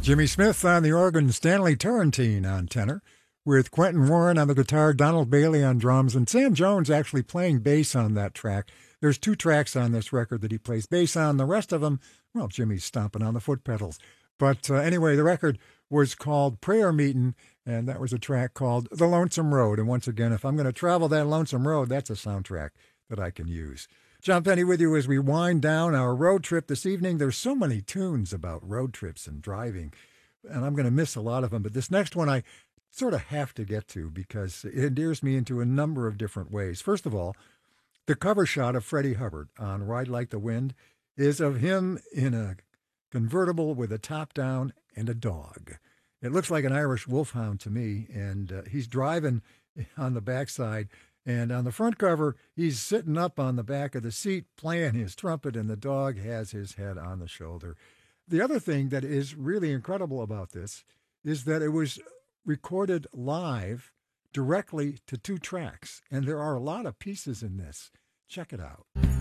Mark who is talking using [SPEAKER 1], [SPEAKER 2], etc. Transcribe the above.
[SPEAKER 1] Jimmy Smith on the organ, Stanley Turrentine on tenor, with Quentin Warren on the guitar, Donald Bailey on drums, and Sam Jones actually playing bass on that track. There's 2 tracks on this record that he plays bass on. The rest of them, well, Jimmy's stomping on the foot pedals. But anyway, the record was called Prayer Meetin', and that was a track called The Lonesome Road. And once again, if I'm going to travel that lonesome road, that's a soundtrack that I can use. John Penny with you as we wind down our road trip this evening. There's so many tunes about road trips and driving, and I'm going to miss a lot of them. But this next one I sort of have to get to because it endears me into a number of different ways. First of all, the cover shot of Freddie Hubbard on Ride Like the Wind is of him in a convertible with a top down and a dog. It looks like an Irish wolfhound to me, and he's driving on the backside. And on the front cover, he's sitting up on the back of the seat playing his trumpet, and the dog has his head on the shoulder. The other thing that is really incredible about this is that it was recorded live directly to 2 tracks, and there are a lot of pieces in this. Check it out.